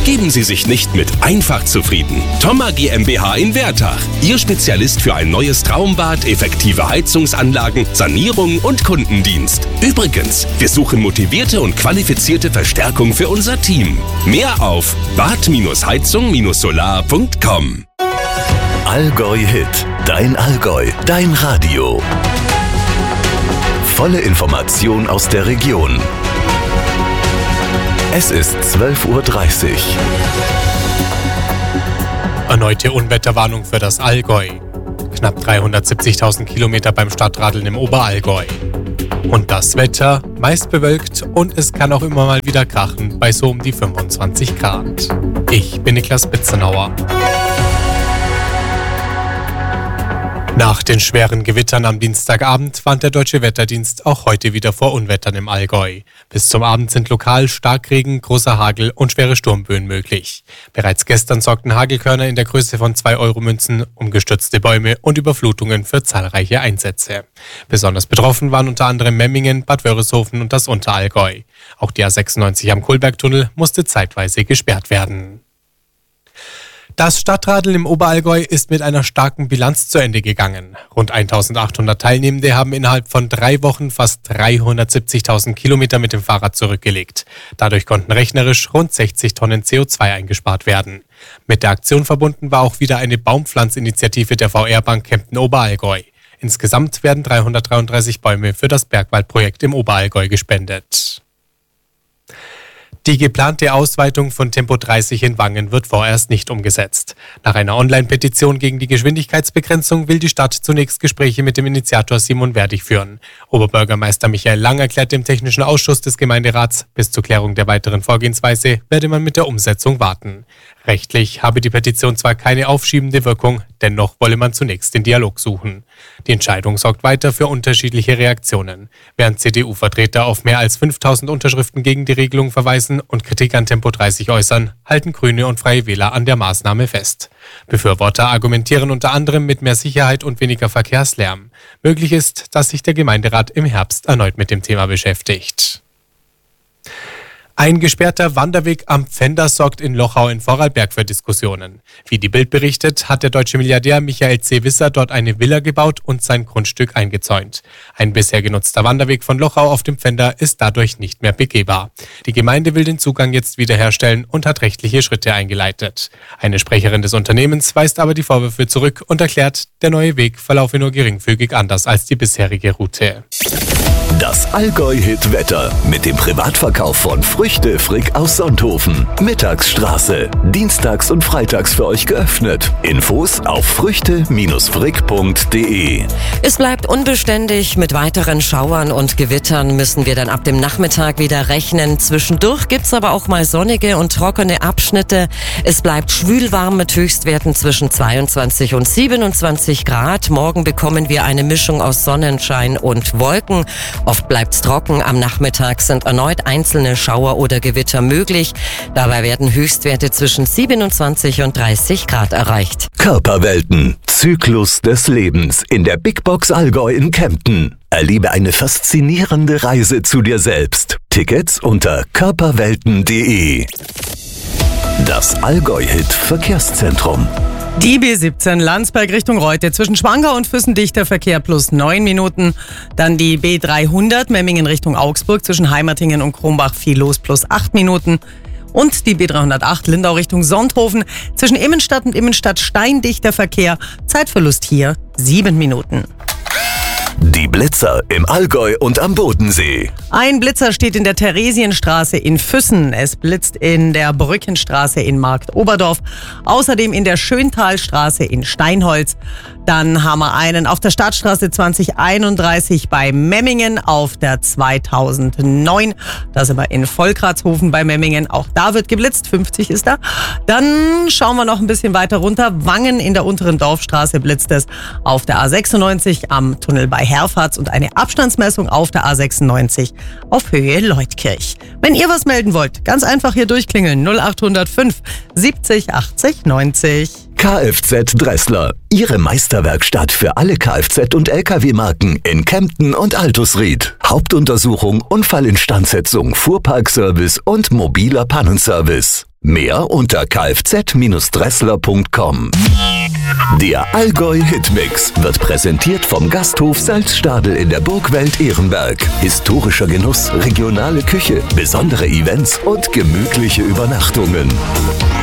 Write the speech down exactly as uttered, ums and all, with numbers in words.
Geben Sie sich nicht mit einfach zufrieden. Thoma GmbH in Wertach. Ihr Spezialist für ein neues Traumbad, effektive Heizungsanlagen, Sanierung und Kundendienst. Übrigens, wir suchen motivierte und qualifizierte Verstärkung für unser Team. Mehr auf bad heizung solar punkt com. Allgäu Hit. Dein Allgäu. Dein Radio. Volle Information aus der Region. Es ist zwölf Uhr dreißig. Erneute Unwetterwarnung für das Allgäu. Knapp dreihundertsiebzigtausend Kilometer beim Stadtradeln im Oberallgäu. Und das Wetter meist bewölkt und es kann auch immer mal wieder krachen bei so um die fünfundzwanzig Grad. Ich bin Niklas Bitzenauer. Nach den schweren Gewittern am Dienstagabend warnt der Deutsche Wetterdienst auch heute wieder vor Unwettern im Allgäu. Bis zum Abend sind lokal Starkregen, großer Hagel und schwere Sturmböen möglich. Bereits gestern sorgten Hagelkörner in der Größe von zwei Euro Münzen, umgestürzte Bäume und Überflutungen für zahlreiche Einsätze. Besonders betroffen waren unter anderem Memmingen, Bad Wörishofen und das Unterallgäu. Auch die A sechsundneunzig am Kohlbergtunnel musste zeitweise gesperrt werden. Das Stadtradeln im Oberallgäu ist mit einer starken Bilanz zu Ende gegangen. Rund eintausendachthundert Teilnehmende haben innerhalb von drei Wochen fast dreihundertsiebzigtausend Kilometer mit dem Fahrrad zurückgelegt. Dadurch konnten rechnerisch rund sechzig Tonnen C O zwei eingespart werden. Mit der Aktion verbunden war auch wieder eine Baumpflanzinitiative der V R-Bank Kempten Oberallgäu. Insgesamt werden dreihundertdreiunddreißig Bäume für das Bergwaldprojekt im Oberallgäu gespendet. Die geplante Ausweitung von Tempo dreißig in Wangen wird vorerst nicht umgesetzt. Nach einer Online-Petition gegen die Geschwindigkeitsbegrenzung will die Stadt zunächst Gespräche mit dem Initiator Simon Werdig führen. Oberbürgermeister Michael Lang erklärt dem Technischen Ausschuss des Gemeinderats, bis zur Klärung der weiteren Vorgehensweise werde man mit der Umsetzung warten. Rechtlich habe die Petition zwar keine aufschiebende Wirkung, dennoch wolle man zunächst den Dialog suchen. Die Entscheidung sorgt weiter für unterschiedliche Reaktionen. Während C D U-Vertreter auf mehr als fünftausend Unterschriften gegen die Regelung verweisen und Kritik an Tempo dreißig äußern, halten Grüne und Freie Wähler an der Maßnahme fest. Befürworter argumentieren unter anderem mit mehr Sicherheit und weniger Verkehrslärm. Möglich ist, dass sich der Gemeinderat im Herbst erneut mit dem Thema beschäftigt. Ein gesperrter Wanderweg am Pfänder sorgt in Lochau in Vorarlberg für Diskussionen. Wie die Bild berichtet, hat der deutsche Milliardär Michael C. Wisser dort eine Villa gebaut und sein Grundstück eingezäunt. Ein bisher genutzter Wanderweg von Lochau auf dem Pfänder ist dadurch nicht mehr begehbar. Die Gemeinde will den Zugang jetzt wiederherstellen und hat rechtliche Schritte eingeleitet. Eine Sprecherin des Unternehmens weist aber die Vorwürfe zurück und erklärt, der neue Weg verlaufe nur geringfügig anders als die bisherige Route. Das Allgäu-Hit-Wetter mit dem Privatverkauf von Früchte Frick aus Sonthofen. Mittagsstraße. Dienstags und freitags für euch geöffnet. Infos auf früchte frick punkt de. Es bleibt unbeständig. Mit weiteren Schauern und Gewittern müssen wir dann ab dem Nachmittag wieder rechnen. Zwischendurch gibt's aber auch mal sonnige und trockene Abschnitte. Es bleibt schwülwarm mit Höchstwerten zwischen zweiundzwanzig und siebenundzwanzig Grad. Morgen bekommen wir eine Mischung aus Sonnenschein und Wolken. Oft bleibt's trocken. Am Nachmittag sind erneut einzelne Schauer oder Gewitter möglich. Dabei werden Höchstwerte zwischen siebenundzwanzig und dreißig Grad erreicht. Körperwelten. Zyklus des Lebens in der Big Box Allgäu in Kempten. Erlebe eine faszinierende Reise zu dir selbst. Tickets unter körperwelten punkt de. Das Allgäu-Hit Verkehrszentrum. Die B siebzehn Landsberg Richtung Reute zwischen Schwangau und Füssendichter Verkehr plus neun Minuten. Dann die B dreihundert Memmingen Richtung Augsburg zwischen Heimatingen und Kronbach viel los plus acht Minuten. Und die B dreihundertacht Lindau Richtung Sonthofen zwischen Immenstadt und Immenstadt steindichter Verkehr. Zeitverlust hier sieben Minuten. Die Blitzer im Allgäu und am Bodensee. Ein Blitzer steht in der Theresienstraße in Füssen. Es blitzt in der Brückenstraße in Marktoberdorf. Außerdem in der Schöntalstraße in Steinholz. Dann haben wir einen auf der Stadtstraße zwanzig einunddreißig bei Memmingen, auf der zweitausendneun. Da sind wir in Volkratshofen bei Memmingen. Auch da wird geblitzt. fünfzig ist da. Dann schauen wir noch ein bisschen weiter runter. Wangen in der unteren Dorfstraße blitzt es. Auf der A sechsundneunzig am Tunnel bei Herfatz und eine Abstandsmessung auf der A sechsundneunzig auf Höhe Leutkirch. Wenn ihr was melden wollt, ganz einfach hier durchklingeln. null acht null fünf siebzig achtzig neunzig. Kfz Dressler. Ihre Meisterwerkstatt für alle Kfz- und L K W-Marken in Kempten und Altusried. Hauptuntersuchung, Unfallinstandsetzung, Fuhrparkservice und mobiler Pannenservice. Mehr unter kfz Dressler punkt com. Der Allgäu Hitmix wird präsentiert vom Gasthof Salzstadel in der Burgwelt Ehrenberg. Historischer Genuss, regionale Küche, besondere Events und gemütliche Übernachtungen.